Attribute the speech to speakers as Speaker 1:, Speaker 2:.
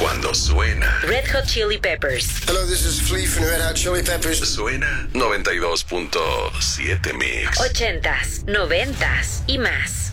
Speaker 1: cuando suena
Speaker 2: Red Hot Chili Peppers.
Speaker 3: Hello, this is Flea from Red Hot Chili Peppers.
Speaker 1: Suena 92.7 Mix.
Speaker 2: 80s, 90s y más.